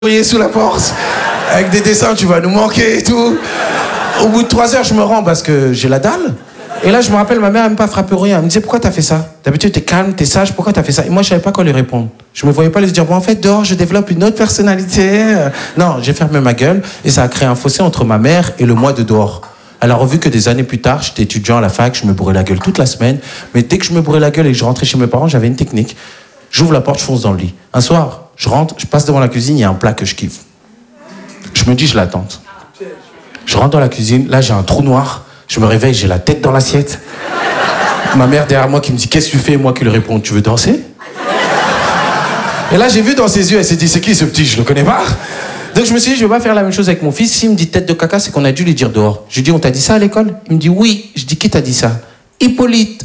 sous la porte. Avec des dessins, tu vas nous manquer et tout. Au bout de 3 heures, je me rends parce que j'ai la dalle. Et là, je me rappelle, ma mère n'aime pas frapper rien. Elle me disait, pourquoi t'as fait ça? D'habitude, t'es calme, t'es sage, pourquoi t'as fait ça? Et moi, je savais pas quoi lui répondre. Je me voyais pas lui dire, bon, en fait, dehors, je développe une autre personnalité. Non, j'ai fermé ma gueule et ça a créé un fossé entre ma mère et le moi de dehors. Elle a revu que des années plus tard, j'étais étudiant à la fac, je me bourrais la gueule toute la semaine. Mais dès que je me bourrais la gueule et que je rentrais chez mes parents, j'avais une technique. J'ouvre la porte, je fonce dans le lit. Un soir, je rentre, je passe devant la cuisine, il y a un plat que je kiffe. Je me dis, je l'attends. Je rentre dans la cuisine, là j'ai un trou noir, je me réveille, j'ai la tête dans l'assiette. Ma mère derrière moi qui me dit, qu'est-ce que tu fais? Et moi qui lui réponds, tu veux danser? Et là j'ai vu dans ses yeux, elle s'est dit, c'est qui ce petit? Je le connais pas. Donc je me suis dit, je vais pas faire la même chose avec mon fils. S'il me dit tête de caca, c'est qu'on a dû lui dire dehors. Je lui dis, on t'a dit ça à l'école? Il me dit, oui. Je dis, qui t'a dit ça? Hippolyte.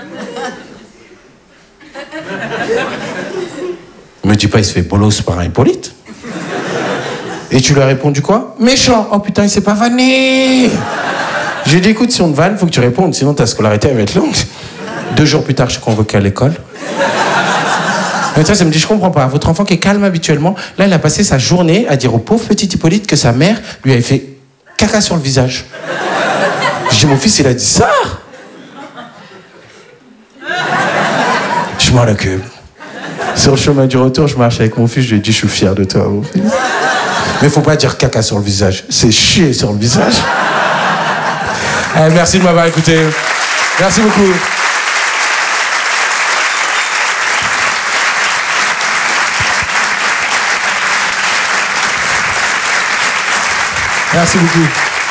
Il me dit pas, il se fait bolos par un Hippolyte. Et tu lui as répondu quoi? Méchant. Oh putain, il s'est pas vanné. Je lui ai dit, écoute, si on te vanne, faut que tu répondes, sinon ta scolarité elle va être longue. 2 jours plus tard, je suis convoqué à l'école. Mais ça me dit, je comprends pas. Votre enfant qui est calme habituellement, là, il a passé sa journée à dire au pauvre petit Hippolyte que sa mère lui avait fait caca sur le visage. Je dis, mon fils, il a dit ça? Je m'en occupe. Sur le chemin du retour, je marche avec mon fils, je lui ai dit, je suis fier de toi, mon fils. Mais faut pas dire caca sur le visage, c'est chier sur le visage. Merci de m'avoir écouté. Merci beaucoup. Merci beaucoup.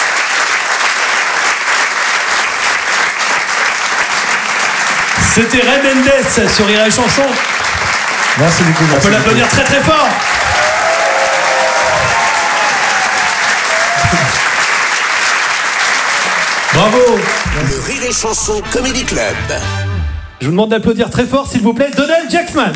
C'était Red Mendes sur Rire et Chanson. Merci beaucoup. On peut l'applaudir très très fort. Bravo. Le Rire et Chanson Comedy Club. Je vous demande d'applaudir très fort, s'il vous plaît, Donald Jacksman.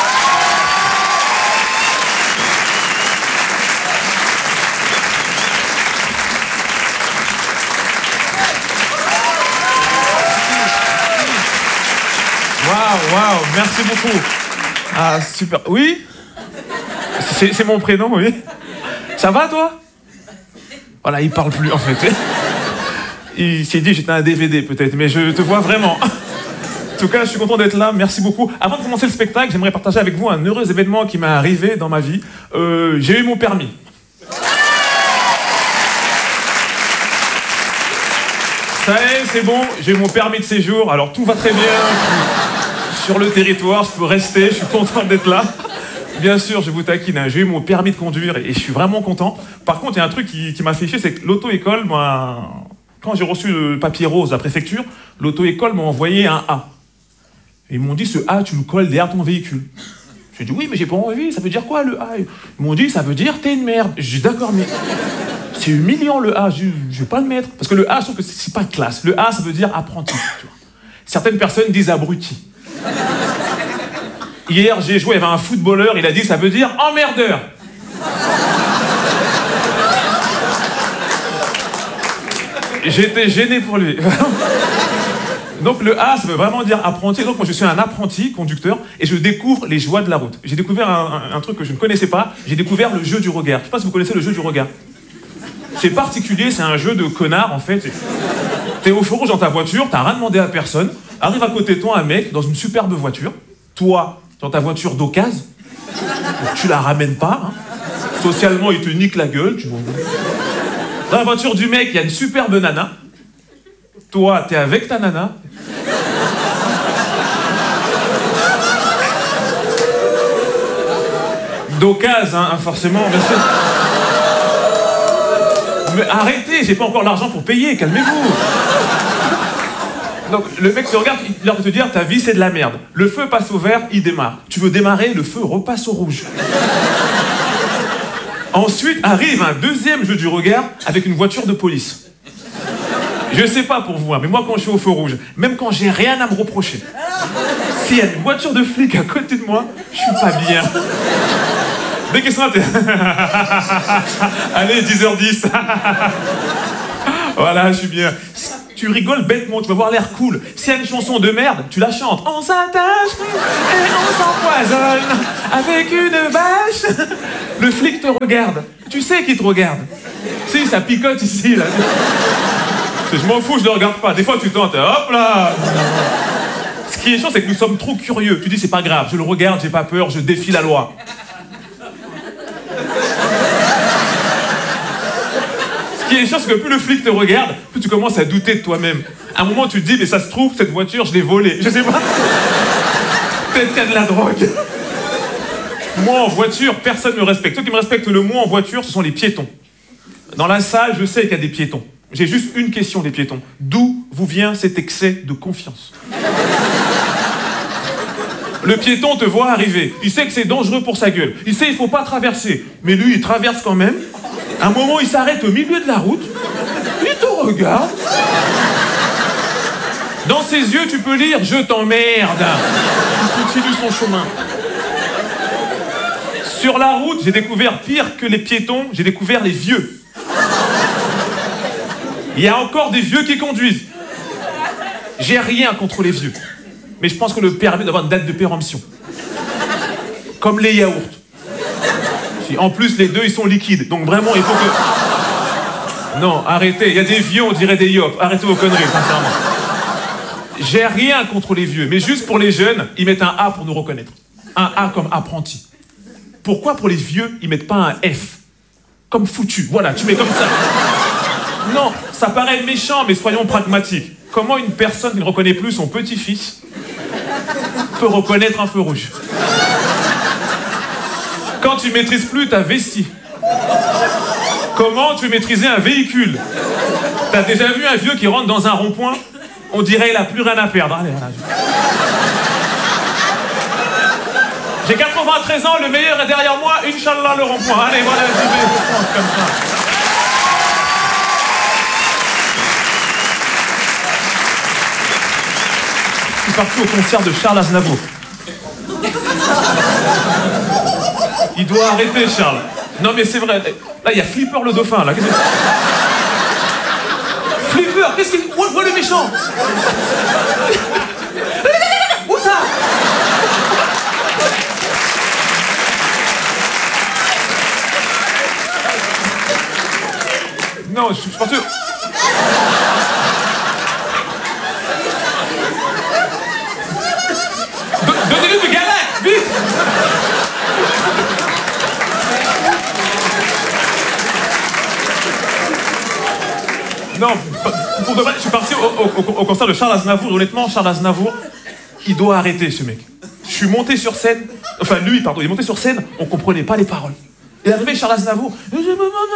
Waouh, merci beaucoup. Ah, super. Oui? C'est mon prénom, oui. Ça va, toi? Voilà, il parle plus, en fait. Il s'est dit, j'étais un DVD, peut-être, mais je te vois vraiment. En tout cas, je suis content d'être là, merci beaucoup. Avant de commencer le spectacle, j'aimerais partager avec vous un heureux événement qui m'est arrivé dans ma vie. J'ai eu mon permis. Ça y est, c'est bon, j'ai eu mon permis de séjour, alors tout va très bien. Sur le territoire, je peux rester, je suis content d'être là. Bien sûr, je vous taquine, hein. J'ai eu mon permis de conduire et je suis vraiment content. Par contre, il y a un truc qui m'a fait chier, c'est que l'auto-école, moi, quand j'ai reçu le papier rose de la préfecture, l'auto-école m'a envoyé un A. Et ils m'ont dit, ce A, tu le colles derrière ton véhicule. J'ai dit, oui, mais j'ai pas envie, ça veut dire quoi le A? Ils m'ont dit, ça veut dire t'es une merde. J'ai dit, d'accord, mais c'est humiliant le A, je vais pas le mettre. Parce que le A, je trouve que c'est pas classe. Le A, ça veut dire apprenti. Tu vois. Certaines personnes disent abruti. Hier, j'ai joué avec un footballeur, il a dit, ça veut dire emmerdeur. J'étais gêné pour lui. Donc le A, ça veut vraiment dire apprenti. Donc moi, je suis un apprenti conducteur et je découvre les joies de la route. J'ai découvert un truc que je ne connaissais pas. J'ai découvert le jeu du regard. Je sais pas si vous connaissez le jeu du regard. C'est particulier, c'est un jeu de connard, en fait. T'es au feu rouge dans ta voiture, t'as rien demandé à personne. Arrive à côté de toi un mec dans une superbe voiture. Toi, dans ta voiture d'occasion, tu la ramènes pas. Hein. Socialement, il te nique la gueule. Tu vois. Dans la voiture du mec, il y a une superbe nana. Toi, t'es avec ta nana. D'occasion, hein, forcément, bien sûr. Mais arrêtez, j'ai pas encore l'argent pour payer, calmez-vous. Donc le mec te regarde, il a envie de te dire ta vie c'est de la merde. Le feu passe au vert, il démarre. Tu veux démarrer, le feu repasse au rouge. Ensuite arrive un deuxième jeu du regard avec une voiture de police. Je sais pas pour vous, hein, mais moi quand je suis au feu rouge, même quand j'ai rien à me reprocher, s'il y a une voiture de flic à côté de moi, je suis pas bien. Dès qu'ils sont là, allez, 10h10. Voilà, je suis bien. tu rigoles bêtement, tu vas avoir l'air cool. S'il y a une chanson de merde, tu la chantes. On s'attache et on s'empoisonne avec une bâche. Le flic te regarde. Tu sais qu'il te regarde. Si, ça picote ici, là. Je m'en fous, je le regarde pas. Des fois, tu tentes, hop là. Ce qui est chiant, c'est que nous sommes trop curieux. Tu dis, c'est pas grave, je le regarde, j'ai pas peur, je défie la loi. Ce qui est chiant, c'est que plus le flic te regarde, plus tu commences à douter de toi-même. À un moment, tu te dis, mais ça se trouve, cette voiture, je l'ai volée. Je sais pas. Peut-être qu'il y a de la drogue. Moi, en voiture, personne ne me respecte. Ceux qui me respectent le moins en voiture, ce sont les piétons. Dans la salle, je sais qu'il y a des piétons. J'ai juste une question, les piétons. D'où vous vient cet excès de confiance? Le piéton te voit arriver. Il sait que c'est dangereux pour sa gueule. Il sait qu'il ne faut pas traverser. Mais lui, il traverse quand même. À un moment, il s'arrête au milieu de la route. Il te regarde. Dans ses yeux, tu peux lire « Je t'emmerde ». Il continue son chemin. Sur la route, j'ai découvert pire que les piétons, j'ai découvert les vieux. Il y a encore des vieux qui conduisent. J'ai rien contre les vieux. Mais je pense que le permis doit avoir une date de péremption. Comme les yaourts. En plus, les deux, ils sont liquides. Donc vraiment, il faut que... Non, arrêtez. Il y a des vieux, on dirait des yop. Arrêtez vos conneries, sincèrement. J'ai rien contre les vieux. Mais juste pour les jeunes, ils mettent un A pour nous reconnaître. Un A comme apprenti. Pourquoi pour les vieux, ils mettent pas un F? Comme foutu. Voilà, tu mets comme ça. Non, ça paraît méchant, mais soyons pragmatiques. Comment une personne qui ne reconnaît plus son petit-fils peut reconnaître un feu rouge? Quand tu maîtrises plus ta vessie, comment tu veux maîtriser un véhicule? T'as déjà vu un vieux qui rentre dans un rond-point? On dirait il a plus rien à perdre. Allez, voilà. J'ai 93 ans, le meilleur est derrière moi, Inch'Allah le rond-point. Allez, voilà, j'y vais, je pense comme ça. Je suis parti au concert de Charles Aznavour. Il doit arrêter, Charles. Non, mais c'est vrai. Là, il y a Flipper le dauphin, là. Flipper, qu'est-ce qu'il... Où est le méchant? Où ça? Non, je suis parti... Donnez-lui du galac, vite! Non, pour de vrai, je suis parti au concert de Charles Aznavour, et honnêtement, Charles Aznavour, il doit arrêter, ce mec. Je suis monté sur scène, enfin lui, pardon, il est monté sur scène, on comprenait pas les paroles. Il est arrivé Charles Aznavour, je ne sais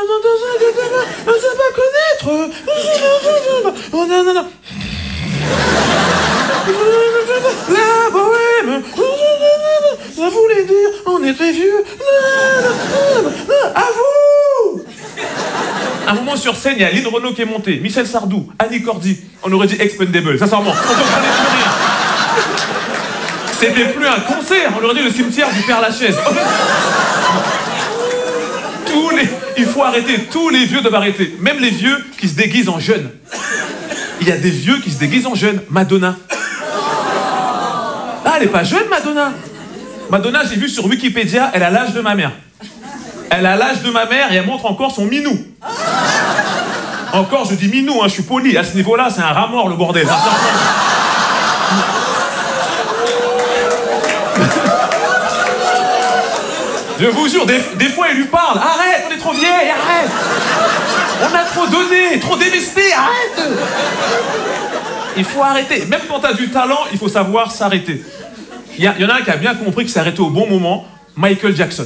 pas connaître, non. La bohème, ça voulait dire, on est très vieux, à vous! À un moment sur scène, il y a Lynn Renaud qui est montée, Michel Sardou, Annie Cordy, on aurait dit Expendable, sincèrement, on ne comprenait plus rien. C'était plus un concert, on aurait dit le cimetière du Père Lachaise. Il faut arrêter, tous les vieux doivent arrêter, même les vieux qui se déguisent en jeunes. Il y a des vieux qui se déguisent en jeunes, Madonna. Ah, elle est pas jeune, Madonna. Madonna, j'ai vu sur Wikipédia, elle a l'âge de ma mère. Elle a l'âge de ma mère et elle montre encore son minou. Encore, je dis minou, hein, je suis poli. À ce niveau-là, c'est un rat mort, le bordel. Je vous jure, des fois, il lui parle. Arrête, on est trop vieille, arrête. On a trop donné, trop dévesté, arrête. Il faut arrêter. Même quand t'as du talent, il faut savoir s'arrêter. Il y en a un qui a bien compris qu'il s'est arrêté au bon moment. Michael Jackson.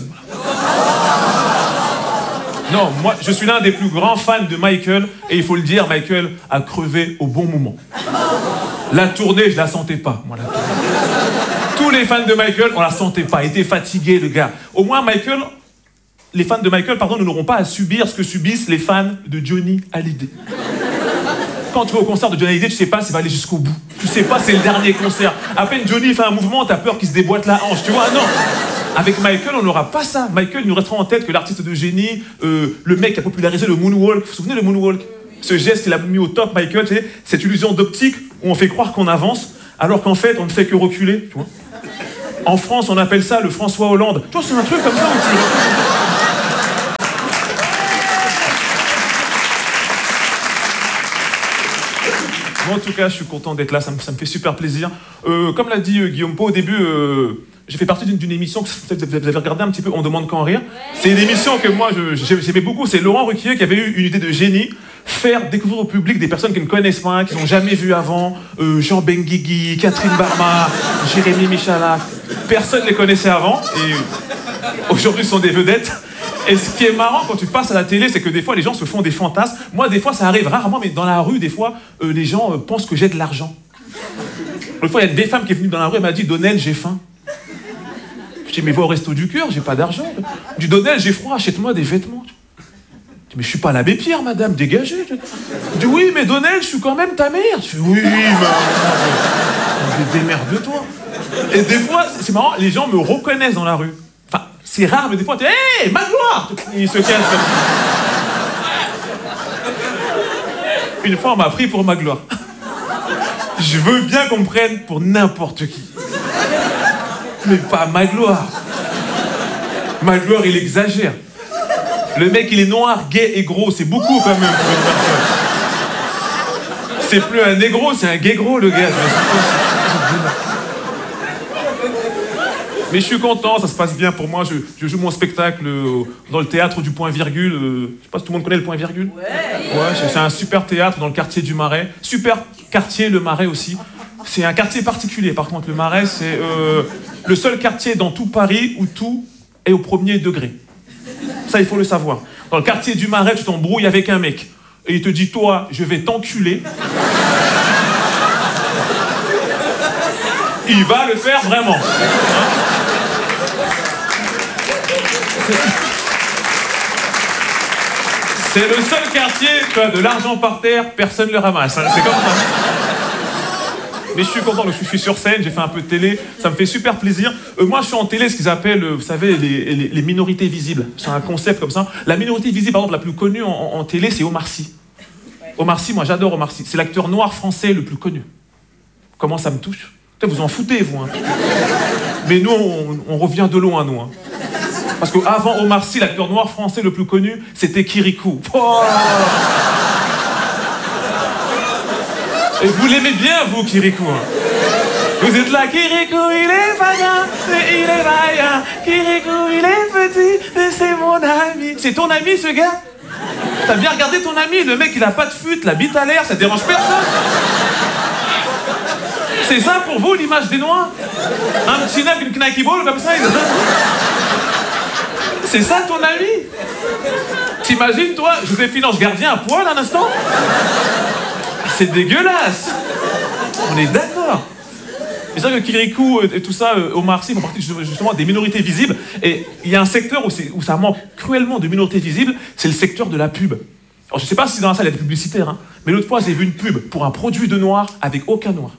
Non, moi, je suis l'un des plus grands fans de Michael. Et il faut le dire, Michael a crevé au bon moment. La tournée, je la sentais pas, moi, la tournée. Tous les fans de Michael, on la sentait pas. Il était fatigué, le gars. Au moins, Michael... Les fans de Michael, pardon, n'auront pas à subir ce que subissent les fans de Johnny Hallyday. Quand tu vas au concert de Johnny Hallyday, tu sais pas s'il va aller jusqu'au bout. Tu sais pas, c'est le dernier concert. À peine Johnny fait un mouvement, t'as peur qu'il se déboîte la hanche, tu vois, non. Avec Michael, on n'aura pas ça. Michael nous restera en tête que l'artiste de génie, le mec qui a popularisé le moonwalk. Vous vous souvenez le moonwalk? Ce geste qu'il a mis au top, Michael, tu sais, cette illusion d'optique où on fait croire qu'on avance, alors qu'en fait, on ne fait que reculer, tu vois. En France, on appelle ça le François Hollande. Tu vois, c'est un truc comme ça où tu... Moi, en tout cas, je suis content d'être là, ça me fait super plaisir. Comme l'a dit Guillaume Pau au début, j'ai fait partie d'une émission que vous avez regardé un petit peu, On demande qu'en rire. C'est une émission que moi, j'aimais beaucoup. C'est Laurent Ruquier qui avait eu une idée de génie, faire découvrir au public des personnes qui ne connaissent pas, qui n'ont jamais vu avant. Jean Benguigui, Catherine Barma, Jérémy Michalak. Personne ne les connaissait avant. Et aujourd'hui, ce sont des vedettes. Et ce qui est marrant quand tu passes à la télé, c'est que des fois, les gens se font des fantasmes. Moi, des fois, ça arrive rarement, mais dans la rue, des fois, les gens pensent que j'ai de l'argent. L'autre fois, il y a une vieille femme qui est venue dans la rue, elle m'a dit « Donnel, j'ai faim ». Je dis « Mais va au resto du cœur, j'ai pas d'argent ». Je dis « Donnel, j'ai froid, achète-moi des vêtements ». Je dis « Mais je suis pas l'abbé Pierre, madame, dégagez ». Je dis « Oui, mais Donnel, je suis quand même ta mère ». Je dis « Oui, mais démerde-toi ». Et des fois, c'est marrant, les gens me reconnaissent dans la rue. Enfin, c'est rare, mais des fois, tu dis « Hé, Magloire !» Ils se cassent comme ça. Une fois, on m'a pris pour Magloire. Je veux bien qu'on me prenne pour n'importe qui. Mais pas Magloire. Magloire, il exagère. Le mec, il est noir, gay et gros. C'est beaucoup quand même pour une personne. C'est plus un négro, c'est un gay gros, le gars. Mais je suis content, ça se passe bien pour moi. Je joue mon spectacle dans le théâtre du Point-Virgule. Je sais pas si tout le monde connaît le Point-Virgule. Ouais, c'est un super théâtre dans le quartier du Marais. Super quartier, le Marais aussi. C'est un quartier particulier, par contre. Le Marais, c'est le seul quartier dans tout Paris où tout est au premier degré. Ça, il faut le savoir. Dans le quartier du Marais, tu t'embrouilles avec un mec. Et il te dit, toi, je vais t'enculer. Il va le faire vraiment. C'est le seul quartier, tu as de l'argent par terre, personne ne le ramasse. C'est comme ça. Mais je suis content, je suis sur scène, j'ai fait un peu de télé, ça me fait super plaisir. Moi, je suis en télé, ce qu'ils appellent, vous savez, les minorités visibles. C'est un concept comme ça. La minorité visible, par exemple, la plus connue en télé, c'est Omar Sy. Omar Sy, moi, j'adore Omar Sy. C'est l'acteur noir français le plus connu. Comment ça me touche? Peut-être vous en foutez, vous. Hein. Mais nous, on revient de loin, nous. Hein. Parce qu'avant Omar Sy, l'acteur noir français le plus connu, c'était Kirikou. Oh, et vous l'aimez bien, vous, Kirikou. Hein. Vous êtes là, Kirikou, il est vaillant, il est vaillant. Kirikou, il est petit, mais c'est mon ami. C'est ton ami, ce gars? T'as bien regardé ton ami? Le mec, il a pas de fut, la bite à l'air, ça dérange personne. C'est ça pour vous, l'image des Noirs? Un petit neuf, une knacky ball, comme ça, c'est ça ton ami? T'imagines, toi, Joséphine Ange Gardien à poil un instant? C'est dégueulasse. On est d'accord. C'est vrai que Kirikou et tout ça, Omar Sy font partie justement des minorités visibles. Et il y a un secteur où ça manque cruellement de minorités visibles, c'est le secteur de la pub. Alors je sais pas si dans la salle il y a des publicitaires, hein, mais l'autre fois j'ai vu une pub pour un produit de noir avec aucun noir.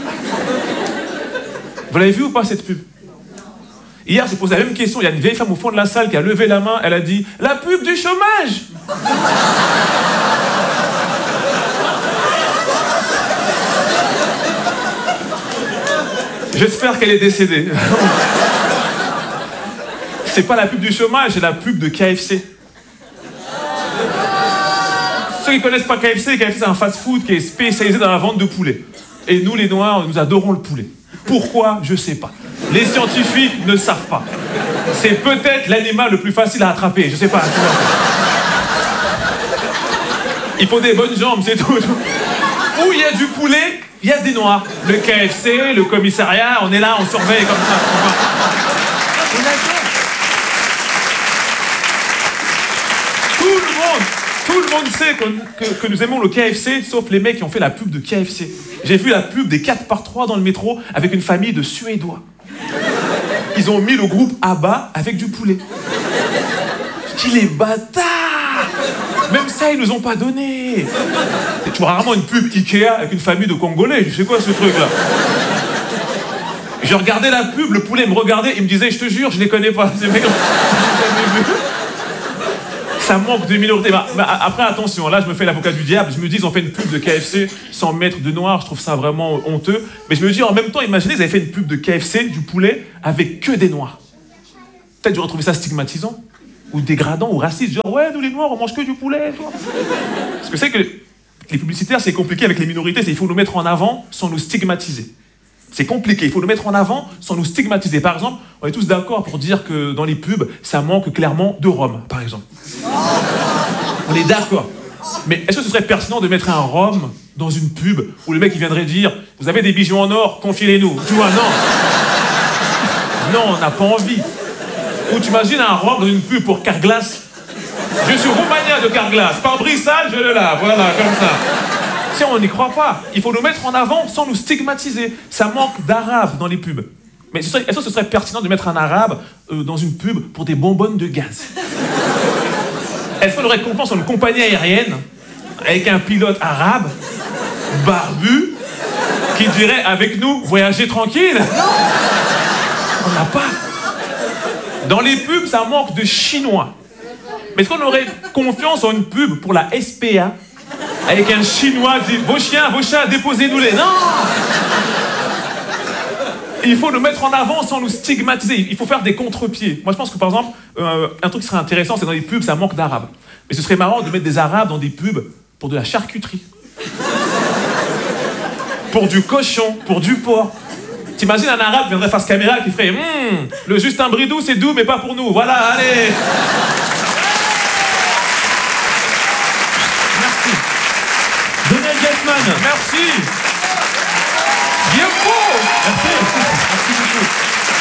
Vous l'avez vu ou pas cette pub? Hier j'ai posé la même question, il y a une vieille femme au fond de la salle qui a levé la main, elle a dit « La pub du chômage !» J'espère qu'elle est décédée. C'est pas la pub du chômage, c'est la pub de KFC. Ceux qui connaissent pas KFC, c'est un fast-food qui est spécialisé dans la vente de poulet. Et nous, les Noirs, nous adorons le poulet. Pourquoi? Je sais pas. Les scientifiques ne savent pas. C'est peut-être l'animal le plus facile à attraper, je sais pas. Il faut des bonnes jambes, c'est tout. Où il y a du poulet, il y a des Noirs. Le KFC, le commissariat, on est là, on surveille comme ça. Tout le monde sait que nous aimons le KFC, sauf les mecs qui ont fait la pub de KFC. J'ai vu la pub des 4x3 dans le métro avec une famille de Suédois. Ils ont mis le groupe ABBA avec du poulet. Je dis, les bâtards! Même ça, ils nous ont pas donné. Tu vois rarement une pub Ikea avec une famille de Congolais. Je sais quoi ce truc-là? Je regardais la pub, le poulet me regardait, il me disait, je te jure, je les connais pas. Ces mecs, Ça manque de minorité. Après, attention, là, je me fais l'avocat du diable. Je me dis, ils ont fait une pub de KFC sans mettre de noir. Je trouve ça vraiment honteux. Mais je me dis, en même temps, imaginez, ils avaient fait une pub de KFC, du poulet, avec que des noirs. Peut-être j'aurais trouvé ça stigmatisant, ou dégradant, ou raciste. Genre, ouais, nous les noirs, on mange que du poulet. Toi. Parce que c'est que les publicitaires, c'est compliqué avec les minorités. Il faut nous mettre en avant sans nous stigmatiser. C'est compliqué, il faut nous mettre en avant sans nous stigmatiser. Par exemple, on est tous d'accord pour dire que dans les pubs, ça manque clairement de rhum, par exemple. On est d'accord. Mais est-ce que ce serait pertinent de mettre un rhum dans une pub où le mec il viendrait dire « Vous avez des bijoux en or, confiez-les-nous » Tu vois, non. Non, on n'a pas envie. Ou tu imagines un rhum dans une pub pour Carglass. Je suis Roumania de Carglass. Par Brissal, je le lave. Voilà, comme ça. Si on n'y croit pas, il faut nous mettre en avant sans nous stigmatiser. Ça manque d'arabe dans les pubs. Mais est-ce que ce serait pertinent de mettre un arabe dans une pub pour des bonbonnes de gaz? Est-ce qu'on aurait confiance en une compagnie aérienne avec un pilote arabe, barbu, qui dirait avec nous, voyagez tranquille? On n'a pas. Dans les pubs, ça manque de chinois. Mais est-ce qu'on aurait confiance en une pub pour la SPA avec un chinois qui dit vos chiens, vos chats, déposez-nous-les? Non! Il faut nous mettre en avant sans nous stigmatiser. Il faut faire des contre-pieds. Moi, je pense que, par exemple, un truc qui serait intéressant, c'est dans les pubs, ça manque d'arabes. Mais ce serait marrant de mettre des arabes dans des pubs pour de la charcuterie. Pour du cochon, pour du porc. T'imagines un arabe qui viendrait face caméra qui ferait le Justin Bridou, c'est doux, mais pas pour nous. Voilà, allez! Donald Gassman. Merci!